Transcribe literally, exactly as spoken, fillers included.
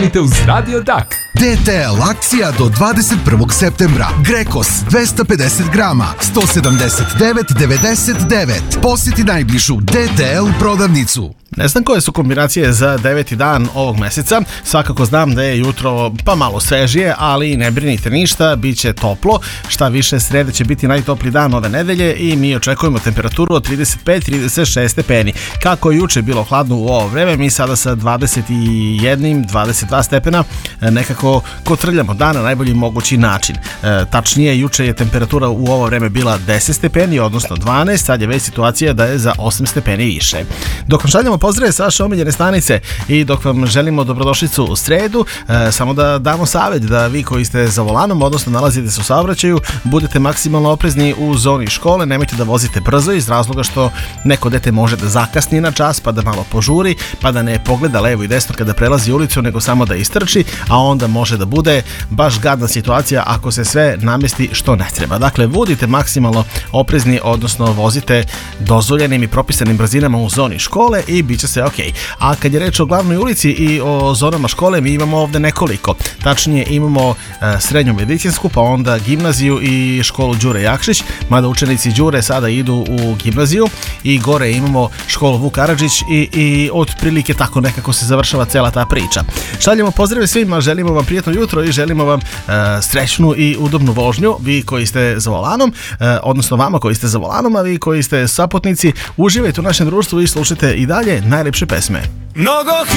Uživajte uz Radio Dak. D T L akcija do dvadeset prvog septembra. Grekos dvesta pedeset grama, sto sedamdeset devet devedeset devet. Posjeti najbližu D T L prodavnicu. Ne znam koje su kombinacije za deveti dan ovog meseca. Svakako znam da je jutro pa malo svežije, ali ne brinite ništa, bit će toplo. Šta više, sreda će biti najtopliji dan ove nedelje i mi očekujemo temperaturu od trideset pet do trideset šest stepeni. Kako je juče bilo hladno u ovo vreme, mi sada sa dvadeset jedan do dvadeset dva stepena nekako kotrljamo dan na najbolji mogući način. E, tačnije, juče je temperatura u ovo vreme bila deset stepeni, odnosno dvanaest, sad je već situacija da je za osam stepeni više. Dok vam šaljamo pozdrave sa vaše omiljene stanice i dok vam želimo dobrodošlicu u sredu, e, samo da damo savjet da vi koji ste za volanom, odnosno nalazite se u saobraćaju, budete maksimalno oprezni u zoni škole, nemojte da vozite brzo iz razloga što neko dete može da zakasni na čas, pa da malo požuri, pa da ne pogleda levo i desno kada prelazi ulicu, nego samo da istrči, a onda može da bude baš gadna situacija ako se sve namesti što ne treba. Dakle, budite maksimalno oprezni, odnosno vozite dozvoljenim i propisanim brzinama u zoni škole i bit će se ok. A kad je reč o glavnoj ulici i o zonama škole, mi imamo ovde nekoliko. Tačnije, imamo e, srednju medicinsku, pa onda gimnaziju i školu Đure Jakšić, mada učenici Đure sada idu u gimnaziju, i gore imamo školu Vuk Karadžić i, i otprilike tako nekako se završava cela ta priča. Šaljemo pozdrave svima, želimo vam prijatno jutro i želimo vam e, srećnu i udobnu vožnju, vi koji ste za volanom, e, odnosno vama koji ste za volanom, a vi koji ste saputnici, uživajte u našem društvu i slušajte i dalje najlepše pesme. Mnogo